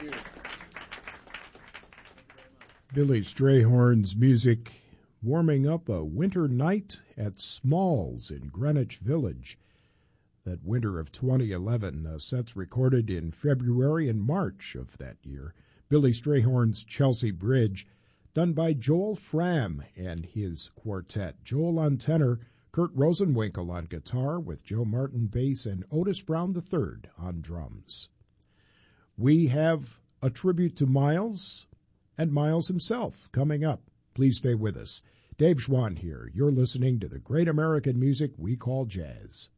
Billy Strayhorn's music warming up a winter night at Smalls in Greenwich Village. That winter of 2011, sets recorded in February and March of that year. Billy Strayhorn's Chelsea Bridge, done by Joel Fram and his quartet. Joel on tenor, Kurt Rosenwinkel on guitar with Joe Martin bass and Otis Brown III on drums. We have a tribute to Miles and Miles himself coming up. Please stay with us. Dave Schwann here. You're listening to the great American music we call jazz.